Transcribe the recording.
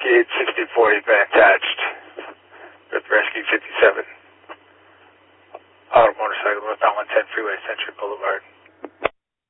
Gate 64, you've been attached. With Rescue 57. Auto motorcycle, northbound 110 freeway, Century Boulevard.